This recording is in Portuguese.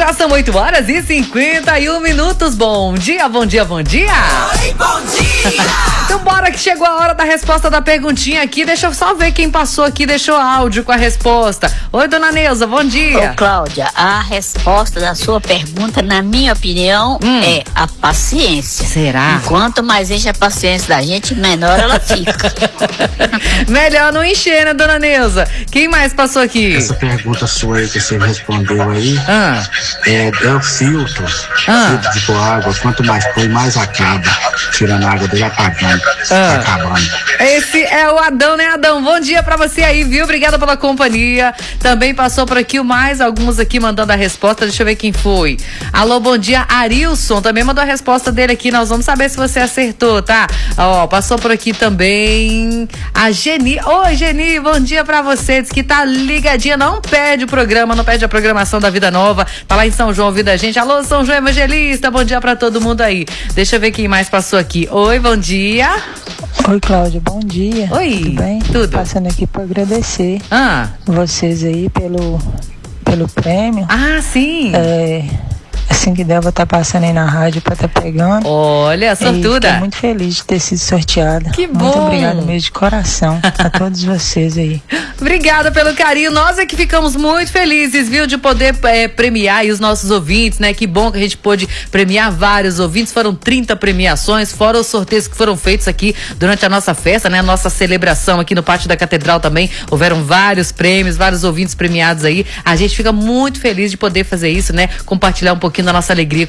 Já são 8h51. Bom dia, bom dia, bom dia. Oi, bom dia. Então bora que chegou a hora da resposta da perguntinha aqui. Deixa eu só ver quem passou aqui, deixou áudio com a resposta. Oi, dona Neuza, bom dia. Ô, Cláudia, a resposta da sua pergunta, na minha opinião, é a paciência. Será? Quanto mais enche a paciência da gente, menor ela fica. Melhor não encher, né, dona Neuza? Quem mais passou aqui? Essa pergunta sua aí que você respondeu aí é o filtro de pôr água. Quanto mais põe, mais acaba. Tirando a água dele, apagando. Acabando. Esse é o Adão, né, Adão? Bom dia pra você aí, viu? Obrigada pela companhia. Também passou por aqui mais alguns aqui mandando a resposta. Deixa eu ver quem foi. Alô, bom dia, Arilson. Também mandou a resposta dele aqui. Nós vamos saber se você acertou, tá? Ó, passou por aqui também a Geni. Oi, Geni, bom dia pra você. Diz que tá ligadinha, não perde o programa, não perde a programação da Vida Nova. Tá lá em São João, ouvindo a gente. Alô, São João Evangelista, bom dia pra todo mundo aí. Deixa eu ver quem mais passou aqui. Oi, bom dia. Oi, Cláudia, bom dia. Oi, tudo bem? tudo. Passando aqui para agradecer vocês aí pelo prêmio. Ah, sim. Assim que der, eu vou estar passando aí na rádio para estar pegando. Olha, sortuda. Fiquei muito feliz de ter sido sorteada. Que bom. Muito obrigada mesmo de coração a todos vocês aí. Obrigada pelo carinho. Nós é que ficamos muito felizes, viu, de poder premiar aí os nossos ouvintes, né? Que bom que a gente pôde premiar vários ouvintes. Foram 30 premiações, fora os sorteios que foram feitos aqui durante a nossa festa, né? A nossa celebração aqui no Pátio da Catedral também. Houveram vários prêmios, vários ouvintes premiados aí. A gente fica muito feliz de poder fazer isso, né? Compartilhar um pouquinho da nossa alegria